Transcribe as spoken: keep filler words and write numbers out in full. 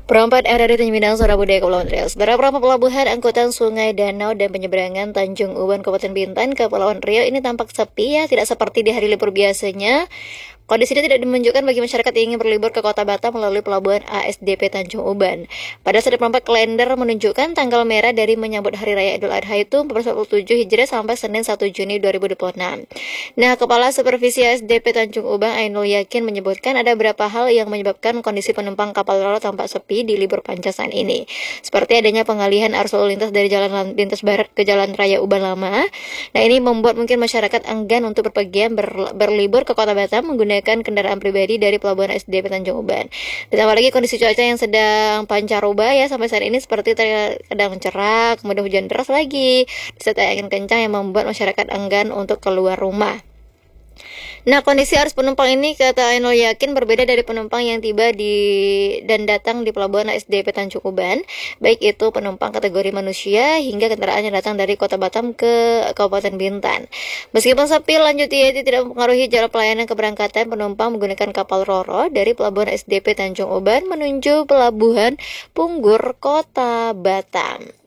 Perompak R R I Tanjung Pinang, Surabaya, Budaya Kepulauan Riau. Saudara, perompak pelabuhan angkutan sungai, danau, dan penyeberangan Tanjung Uban, Kabupaten Bintan, Kepulauan Riau ini tampak sepi ya, tidak seperti di hari libur biasanya. Kondisi ini tidak menunjukkan bagi masyarakat yang ingin berlibur ke Kota Batam melalui pelabuhan A S D P Tanjung Uban. Pada saat perompak kalender menunjukkan tanggal merah dari menyambut Hari Raya Idul Adha itu empat belas empat puluh tujuh Hijriah sampai Senin satu Juni dua ribu dua puluh enam. Nah, Kepala Supervisi A S D P Tanjung Uban Ainul Yakin menyebutkan ada beberapa hal yang menyebabkan kondisi penumpang kapal Roro tampak sepi di libur Pancasan ini. Seperti adanya pengalihan arus lalu lintas dari jalan lintas barat ke Jalan Raya Uban Lama. Nah, ini membuat mungkin masyarakat enggan untuk berpergian ber, berlibur ke Kota Batam menggunakan kendaraan pribadi dari pelabuhan A S D P Tanjung Uban. Ditambah lagi kondisi cuaca yang sedang pancaroba ya sampai saat ini, seperti kadang cerah, kemudian hujan deras lagi, disertai angin kencang yang membuat masyarakat enggan untuk keluar rumah. Nah, kondisi arus penumpang ini kata Ainul Yakin berbeda dari penumpang yang tiba di dan datang di pelabuhan A S D P Tanjung Uban, baik itu penumpang kategori manusia hingga kendaraan yang datang dari Kota Batam ke Kabupaten Bintan. Meskipun sepi, lanjut I A T tidak mempengaruhi jadwal pelayanan keberangkatan penumpang menggunakan kapal Roro dari pelabuhan A S D P Tanjung Uban menuju pelabuhan Punggur, Kota Batam.